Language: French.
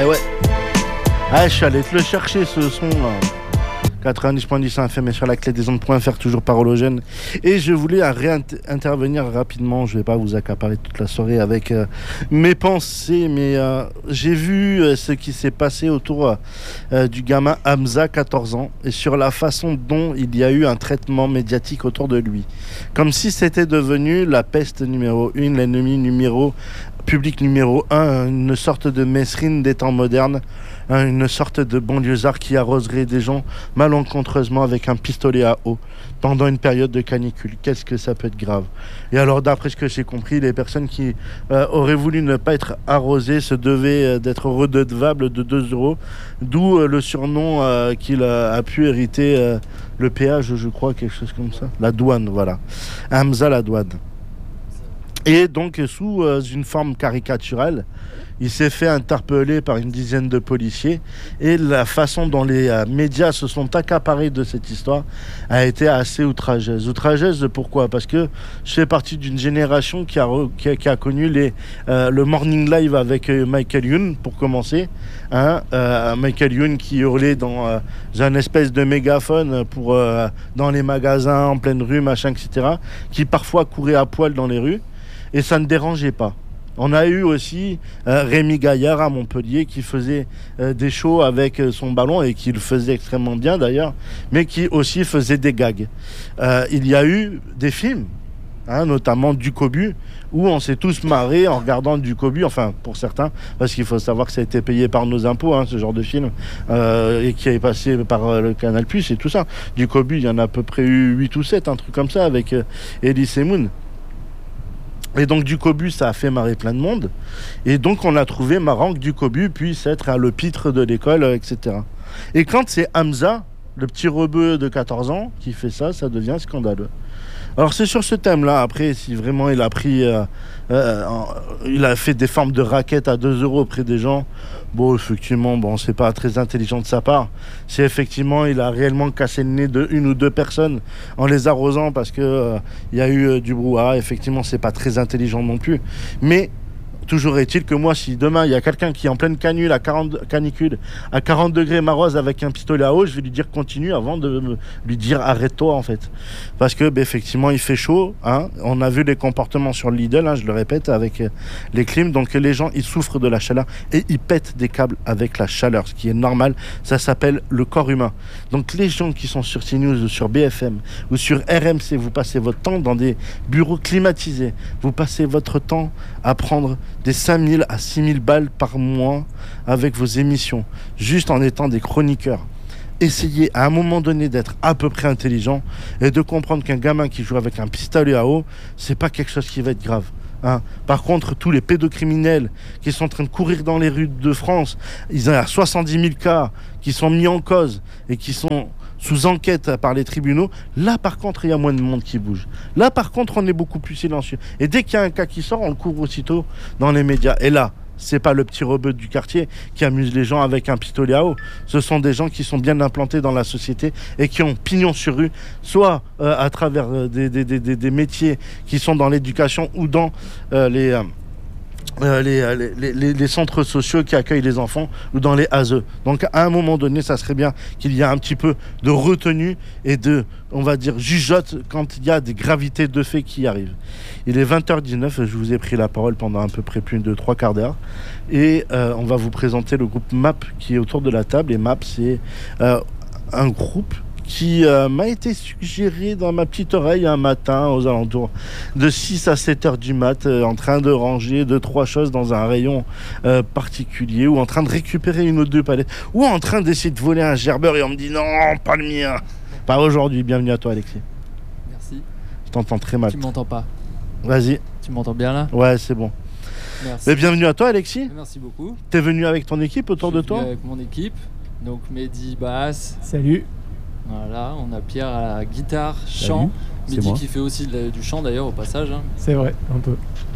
Et ouais. Ah, je suis allé te le chercher ce son là. 90.10 FM et sur la clé des ondes.fr, toujours parologène. Et je voulais intervenir rapidement, je vais pas vous accaparer toute la soirée avec mes pensées, mais j'ai vu ce qui s'est passé autour du gamin Hamza, 14 ans, et sur la façon dont il y a eu un traitement médiatique autour de lui. Comme si c'était devenu la peste numéro 1, l'ennemi public numéro 1, une sorte de Mesrine des temps modernes, une sorte de banlieusard qui arroserait des gens malencontreusement avec un pistolet à eau pendant une période de canicule. Qu'est-ce que ça peut être grave? Et alors, d'après ce que j'ai compris, les personnes qui auraient voulu ne pas être arrosées se devaient d'être redevables de 2 €, d'où le surnom qu'il a pu hériter, le péage, je crois, quelque chose comme ça. La douane, voilà. Hamza la douane. Et donc, sous une forme caricaturale, il s'est fait interpeller par une dizaine de policiers. Et la façon dont les médias se sont accaparés de cette histoire a été assez outrageuse. Outrageuse, pourquoi? Parce que je fais partie d'une génération qui a connu le Morning Live avec Michael Youn, pour commencer. Michael Youn qui hurlait dans un espèce de mégaphone dans les magasins, en pleine rue, machin, etc. Qui parfois courait à poil dans les rues. Et ça ne dérangeait pas. On a eu aussi Rémi Gaillard à Montpellier qui faisait des shows avec son ballon et qui le faisait extrêmement bien d'ailleurs, mais qui aussi faisait des gags. Il y a eu des films, notamment Ducobu, où on s'est tous marrés en regardant Ducobu, enfin pour certains, parce qu'il faut savoir que ça a été payé par nos impôts, ce genre de film, et qui est passé par le Canal+, et tout ça. Ducobu, il y en a à peu près eu 8 ou 7, un truc comme ça, avec Elie Semoun. Et donc Ducobu, ça a fait marrer plein de monde. Et donc on a trouvé marrant que Ducobu puisse être le pitre de l'école, etc. Et quand c'est Hamza, le petit rebeu de 14 ans, qui fait ça, ça devient scandaleux. Alors c'est sur ce thème-là, après, si vraiment il a pris... il a fait des formes de raquettes à 2 € auprès des gens, bon, effectivement, c'est pas très intelligent de sa part. Si effectivement il a réellement cassé le nez de 1 ou 2 personnes en les arrosant parce que il y a eu du brouhaha, effectivement c'est pas très intelligent non plus. Mais toujours est-il que moi, si demain il y a quelqu'un qui est en pleine canicule à 40 degrés maroise avec un pistolet à eau, je vais lui dire continue avant de lui dire arrête-toi en fait. Parce que effectivement il fait chaud. On a vu les comportements sur Lidl, je le répète, avec les clims. Donc les gens ils souffrent de la chaleur et ils pètent des câbles avec la chaleur, ce qui est normal. Ça s'appelle le corps humain. Donc les gens qui sont sur CNews ou sur BFM ou sur RMC, vous passez votre temps dans des bureaux climatisés. Vous passez votre temps à prendre des 5 000 à 6 000 balles par mois avec vos émissions, juste en étant des chroniqueurs. Essayez à un moment donné d'être à peu près intelligent et de comprendre qu'un gamin qui joue avec un pistolet à eau, c'est pas quelque chose qui va être grave. Par contre, tous les pédocriminels qui sont en train de courir dans les rues de France, il y a 70 000 cas qui sont mis en cause et qui sont sous enquête par les tribunaux. Là, par contre, il y a moins de monde qui bouge. Là, par contre, on est beaucoup plus silencieux. Et dès qu'il y a un cas qui sort, on le couvre aussitôt dans les médias. Et là, c'est pas le petit rebeu du quartier qui amuse les gens avec un pistolet à eau. Ce sont des gens qui sont bien implantés dans la société et qui ont pignon sur rue, soit à travers des métiers qui sont dans l'éducation ou dans les centres sociaux qui accueillent les enfants ou dans les ASE. Donc à un moment donné, ça serait bien qu'il y ait un petit peu de retenue et de, on va dire, jugeote quand il y a des gravités de faits qui arrivent. Il est 20h19, je vous ai pris la parole pendant à peu près plus de 3 quarts d'heure et on va vous présenter le groupe MAP qui est autour de la table. Et MAP, c'est un groupe qui m'a été suggéré dans ma petite oreille un matin aux alentours de 6 à 7 heures du mat, en train de ranger 2-3 choses dans un rayon particulier, ou en train de récupérer 1 ou 2 palettes, ou en train d'essayer de voler un gerbeur et on me dit non, pas le mien. Pas aujourd'hui. Bienvenue à toi, Alexis. Merci. Je t'entends très mal. Tu m'entends pas? Vas-y. Tu m'entends bien là? Ouais, c'est bon. Merci. Et bienvenue à toi, Alexis. Merci beaucoup. T'es venu avec ton équipe autour de toi? Avec mon équipe, donc Mehdi basse. Salut. Voilà, on a Pierre à la guitare, chant. Mehdi qui fait aussi du chant d'ailleurs au passage. C'est vrai, un peu.